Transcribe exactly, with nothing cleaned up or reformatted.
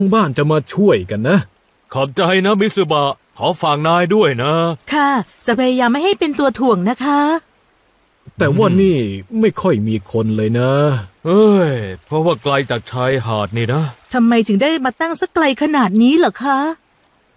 บ้านจะมาช่วยกันนะขอบใจนะมิสึบะขอฝากนายด้วยนะค่ะจะพยายามไม่ให้เป็นตัวถ่วงนะคะแต่ว่านี่ไม่ค่อยมีคนเลยนะเอ้ยเพราะว่าไกลจากชายหาดนี่นะทำไมถึงได้มาตั้งสักไกลขนาดนี้เหรอคะ